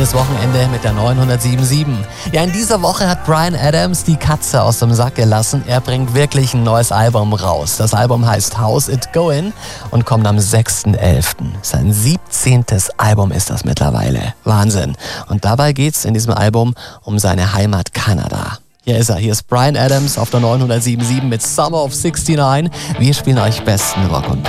schönes Wochenende mit der 907.7. Ja, in dieser Woche hat Bryan Adams die Katze aus dem Sack gelassen. Er bringt wirklich ein neues Album raus. Das Album heißt How's It Goin' und kommt am 6.11. Sein 17. Album ist das mittlerweile. Wahnsinn. Und dabei geht's in diesem Album um seine Heimat Kanada. Hier ist er. Hier ist Bryan Adams auf der 907.7 mit Summer of '69. Wir spielen euch besten Rock und